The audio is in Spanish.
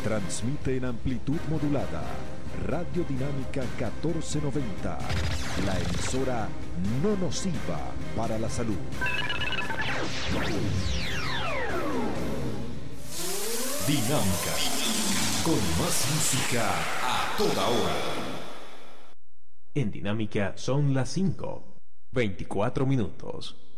Transmite en amplitud modulada. Radio Dinámica 1490. La emisora no nociva para la salud. Dinámica. Con más música a toda hora. En Dinámica son las 5:24.